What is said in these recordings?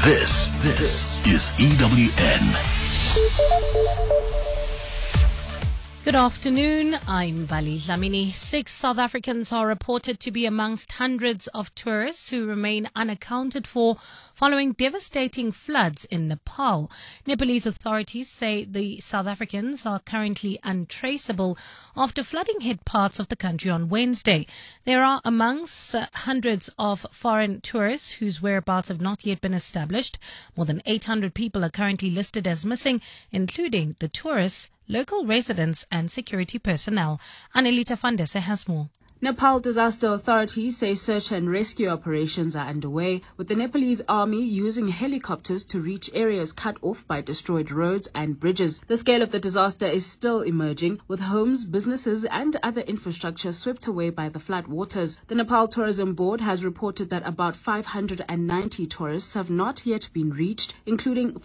This is EWN. Good afternoon, I'm Vali Dlamini. 6 South Africans are reported to be amongst hundreds of tourists who remain unaccounted for following devastating floods in Nepal. Nepalese authorities say the South Africans are currently untraceable after flooding hit parts of the country on Wednesday. There are amongst hundreds of foreign tourists whose whereabouts have not yet been established. More than 800 people are currently listed as missing, including the tourists, local residents and security personnel. Anelita Fandese has more. Nepal disaster authorities say search and rescue operations are underway, with the Nepalese army using helicopters to reach areas cut off by destroyed roads and bridges. The scale of the disaster is still emerging, with homes, businesses and other infrastructure swept away by the flood waters. The Nepal Tourism Board has reported that about 590 tourists have not yet been reached, including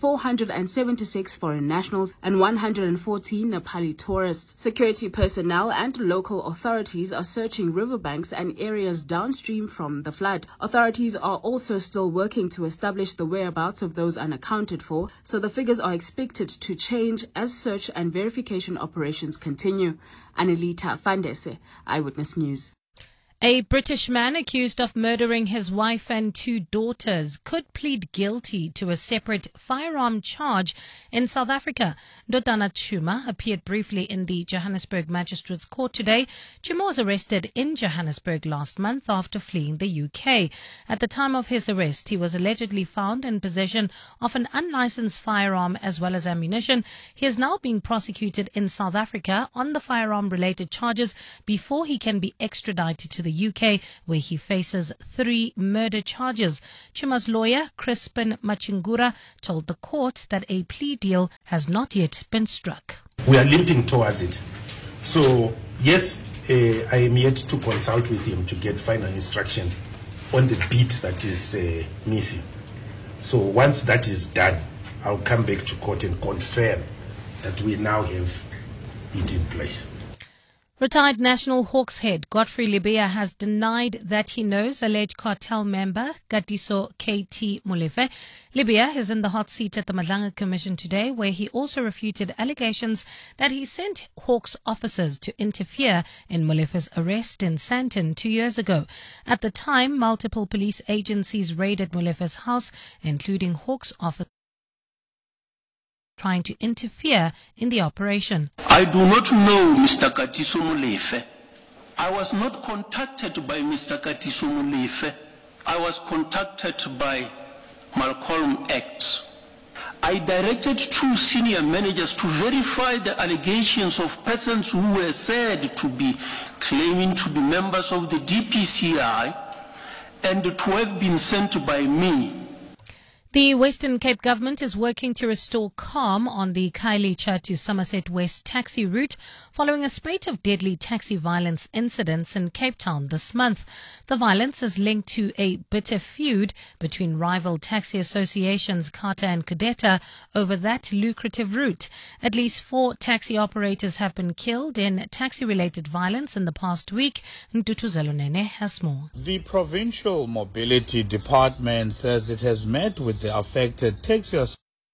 476 foreign nationals and 114 Nepali tourists. Security personnel and local authorities are searching riverbanks and areas downstream from the flood. Authorities are also still working to establish the whereabouts of those unaccounted for, so the figures are expected to change as search and verification operations continue. Anelita Fandese, Eyewitness News. A British man accused of murdering his wife and 2 daughters could plead guilty to a separate firearm charge in South Africa. Ndodana Chuma appeared briefly in the Johannesburg Magistrates Court today. Chuma was arrested in Johannesburg last month after fleeing the UK. At the time of his arrest, he was allegedly found in possession of an unlicensed firearm as well as ammunition. He is now being prosecuted in South Africa on the firearm-related charges before he can be extradited to the UK, where he faces 3 murder charges. Chuma's lawyer, Crispin Machingura, told the court that a plea deal has not yet been struck. We are limping towards it. So, yes, I am yet to consult with him to get final instructions on the bit that is missing. So once that is done, I'll come back to court and confirm that we now have it in place. Retired National Hawks head Godfrey Lebeya has denied that he knows alleged cartel member Katiso KT Molefe. Lebeya is in the hot seat at the Madlanga Commission today, where he also refuted allegations that he sent Hawks officers to interfere in Molefe's arrest in Sandton 2 years ago. At the time, multiple police agencies raided Molefe's house, including Hawks officers trying to interfere in the operation. I do not know Mr. Katiso Molefe. I was not contacted by Mr. Katiso Molefe. I was contacted by Malcolm X. I directed 2 senior managers to verify the allegations of persons who were said to be claiming to be members of the DPCI and to have been sent by me. The Western Cape government is working to restore calm on the Khayelitsha to Somerset West taxi route following a spate of deadly taxi violence incidents in Cape Town this month. The violence is linked to a bitter feud between rival taxi associations CATA and Kudeta over that lucrative route. At least 4 taxi operators have been killed in taxi-related violence in the past week. Ntutu Zelonene has more. The Provincial Mobility Department says it has met with the affected taxi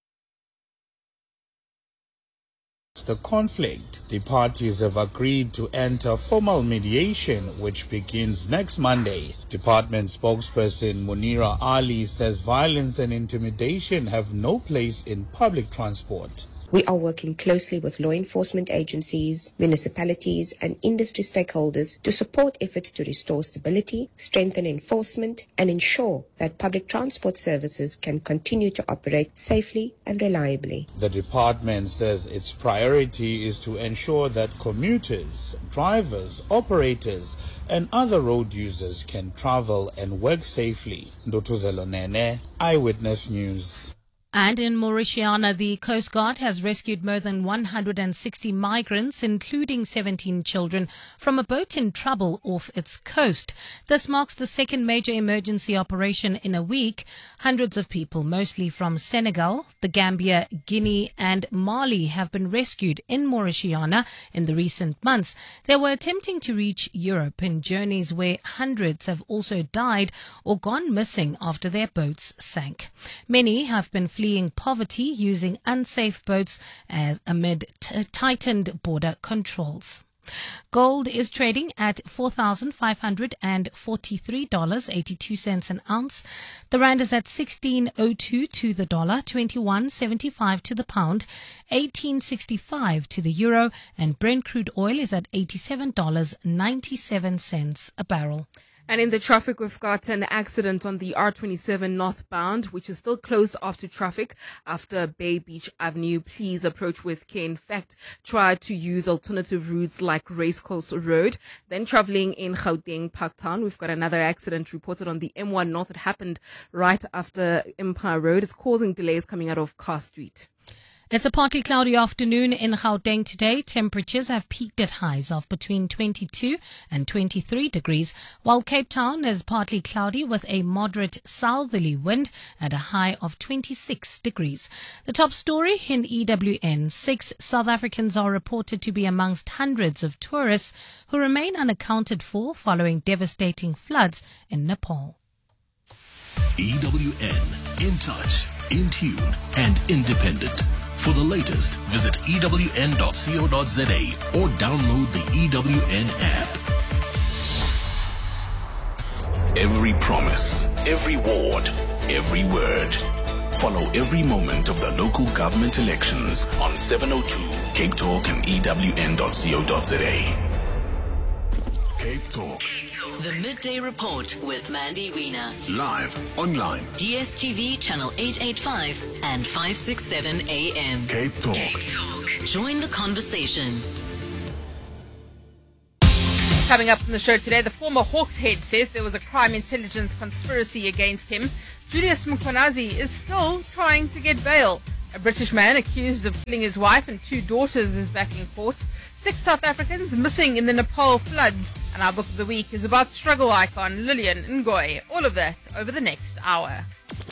the conflict. The parties have agreed to enter formal mediation, which begins next Monday. Department spokesperson Munira Ali says violence and intimidation have no place in public transport. We are working closely with law enforcement agencies, municipalities and industry stakeholders to support efforts to restore stability, strengthen enforcement and ensure that public transport services can continue to operate safely and reliably. The department says its priority is to ensure that commuters, drivers, operators and other road users can travel and work safely. Ndoto Zelonene, Eyewitness News. And in Mauritiana, the Coast Guard has rescued more than 160 migrants, including 17 children, from a boat in trouble off its coast. This marks the second major emergency operation in a week. Hundreds of people, mostly from Senegal, the Gambia, Guinea and Mali, have been rescued in Mauritiana in the recent months. They were attempting to reach Europe in journeys where hundreds have also died or gone missing after their boats sank. Many have been fleeing poverty using unsafe boats amid tightened border controls. Gold is trading at $4,543.82 an ounce. The rand is at 16.02 to the dollar, 21.75 to the pound, 18.65 to the euro, and Brent crude oil is at $87.97 a barrel. And in the traffic, we've got an accident on the R27 northbound, which is still closed off to traffic after Bay Beach Avenue. Please approach with care. In fact, try to use alternative routes like Racecourse Road. Then traveling in Gauteng Parktown, we've got another accident reported on the M1 North. It happened right after Empire Road. It's causing delays coming out of Car Street. It's a partly cloudy afternoon in Gauteng today. Temperatures have peaked at highs of between 22 and 23 degrees, while Cape Town is partly cloudy with a moderate southerly wind at a high of 26 degrees. The top story in EWN: 6 South Africans are reported to be amongst hundreds of tourists who remain unaccounted for following devastating floods in Nepal. EWN, in touch, in tune, and independent. For the latest, visit ewn.co.za or download the EWN app. Every promise, every ward, every word. Follow every moment of the local government elections on 702 Cape Talk and ewn.co.za. Cape Talk. The Midday Report with Mandy Wiener. Live, online. DSTV channel 885 and 567 AM. Cape Talk. Join the conversation. Coming up on the show today, the former Hawks head says there was a crime intelligence conspiracy against him. Julius Mkhwanazi is still trying to get bail. A British man accused of killing his wife and 2 daughters is back in court. 6 South Africans missing in the Nepal floods. And our book of the week is about struggle icon Lillian Ngoyi. All of that over the next hour.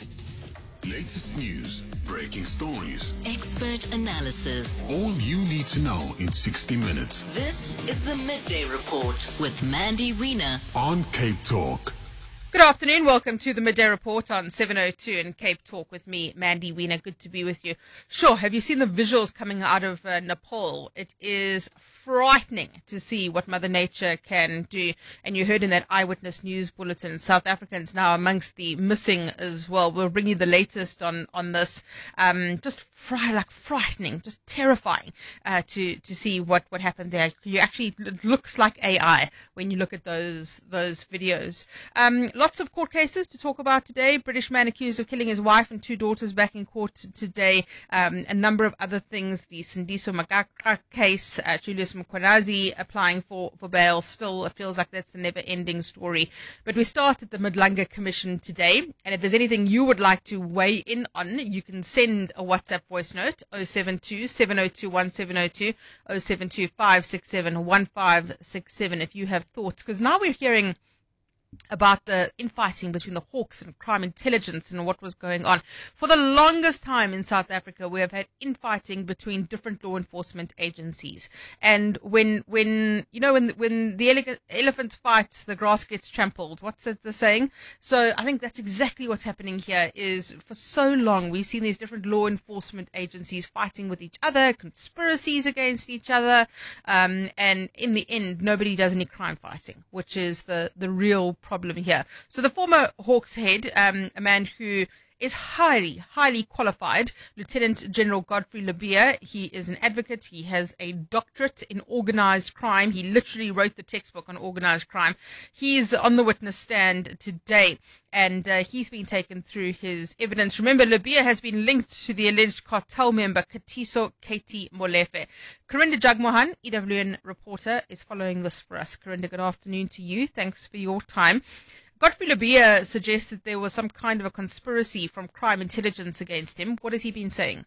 Latest news, breaking stories, Expert analysis. all you need to know in 60 minutes This is the Midday Report with Mandy Wiener. on Cape Talk. Good afternoon. Welcome to the Midday Report on 702 and Cape Talk with me, Mandy Wiener. Good to be with you. Sure, have you seen the visuals coming out of Nepal? It is frightening to see what Mother Nature can do. And you heard in that Eyewitness News Bulletin, South Africans now amongst the missing as well. We'll bring you the latest on this. Just frightening, just terrifying to see what happened there. You actually, it looks like AI when you look at those videos. Lots of court cases to talk about today. British man accused of killing his wife and 2 daughters back in court today. A number of other things. The Sindiso Magaka case, Julius Mkhwanazi applying for bail. Still, it feels like that's the never-ending story. But we start at the Madlanga Commission today. And if there's anything you would like to weigh in on, you can send a WhatsApp voice note, 072 702 1702, 072 567 1567 if you have thoughts. Because now we're hearing about the infighting between the Hawks and crime intelligence and what was going on. For the longest time in South Africa, we have had infighting between different law enforcement agencies. And when the elephant fights, the grass gets trampled. What's the saying? So I think that's exactly what's happening here. Is for so long we've seen these different law enforcement agencies fighting with each other, conspiracies against each other, and in the end, nobody does any crime fighting, which is the real problem here. So the former Hawks head, a man who is highly qualified, Lieutenant General Godfrey Lebeya. He is an advocate. He has a doctorate in organized crime. He literally wrote the textbook on organized crime. He's on the witness stand today, and he's been taken through his evidence. Remember, Lebeya has been linked to the alleged cartel member Katiso Katie Molefe. Karinda Jagmohan, EWN reporter, is following this for us. Karinda, good afternoon to you. Thanks for your time. Godfrey Lebeya suggested there was some kind of a conspiracy from crime intelligence against him. What has he been saying?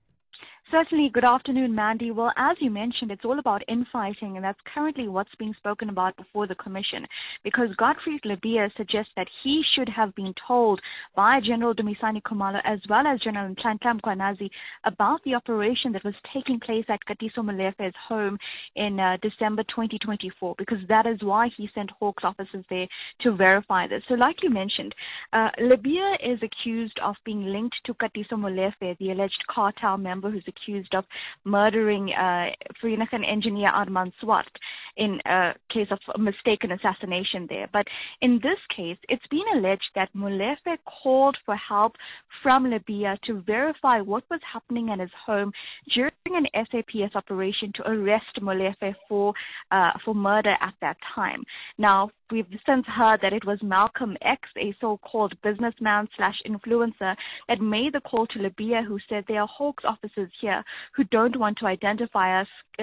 Certainly. Good afternoon, Mandy. Well, as you mentioned, it's all about infighting, and that's currently what's being spoken about before the commission, because Godfrey Lebeya suggests that he should have been told by General Dumisani Khumalo as well as General Nhlanhla Mkhwanazi about the operation that was taking place at Katiso Molefe's home in December 2024, because that is why he sent Hawks officers there to verify this. So like you mentioned, Lebeya is accused of being linked to Katiso Molefe, the alleged cartel member who's accused of murdering Vereeniging engineer Armand Swart in a case of mistaken assassination there. But in this case, it's been alleged that Molefe called for help from Lebeya to verify what was happening at his home during an SAPS operation to arrest Molefe for murder at that time. Now, we've since heard that it was Malcolm X, a so-called businessman/influencer, that made the call to Lebeya, who said there are Hawks officers here who don't want to identify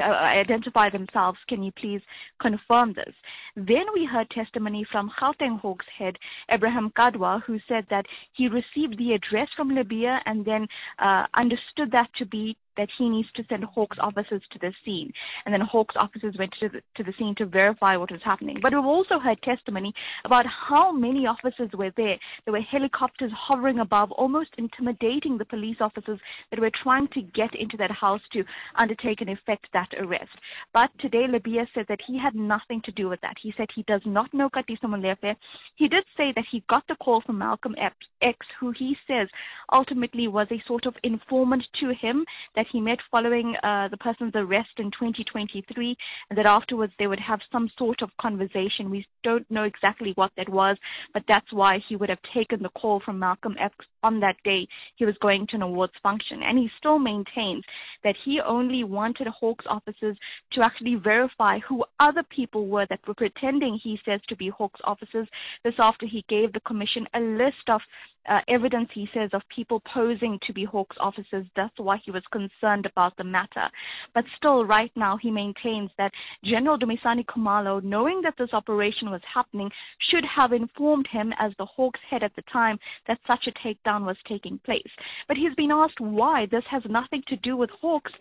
themselves. Can you please confirm this? Then we heard testimony from Gauteng Hawks head Abraham Kadwa, who said that he received the address from Lebeya and then understood that to be that he needs to send Hawks officers to the scene. And then Hawks officers went to the scene to verify what was happening. But we've also heard testimony about how many officers were there. There were helicopters hovering above, almost intimidating the police officers that were trying to get into that house to undertake and effect that arrest. But today, Lebeya said that he had nothing to do with that. He said he does not know Katiso Molefe. He did say that he got the call from Malcolm X, who he says ultimately was a sort of informant to him that he met following the person's arrest in 2023, and that afterwards they would have some sort of conversation. We don't know exactly what that was, but that's why he would have taken the call from Malcolm X on that day he was going to an awards function. And he still maintains that he only wanted Hawks officers to actually verify who other people were that were pretending, he says, to be Hawks officers. This after he gave the commission a list of evidence, he says, of people posing to be Hawks officers. That's why he was concerned about the matter. But still, right now, he maintains that General Dumisani Khumalo, knowing that this operation was happening, should have informed him as the Hawks head at the time that such a takedown was taking place. But he's been asked why this has nothing to do with Hawks.